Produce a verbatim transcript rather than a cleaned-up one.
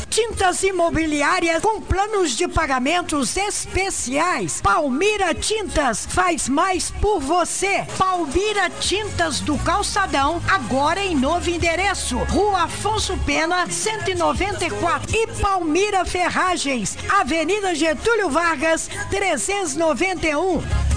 Tintas imobiliárias com planos de pagamentos especiais. Palmira Tintas faz mais por você. Palmira Tintas do Calçadão, agora em novo endereço. Rua Afonso Pena, cento e noventa e quatro. E Palmira Ferragens, Avenida Getúlio Vargas, trezentos e noventa e um.